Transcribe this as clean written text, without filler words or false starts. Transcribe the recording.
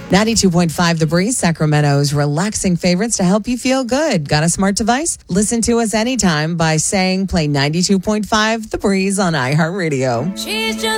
92.5 The Breeze, Sacramento's relaxing favorites to help you feel good. Got a smart device? Listen to us anytime by saying play 92.5 The Breeze on iHeartRadio. She's just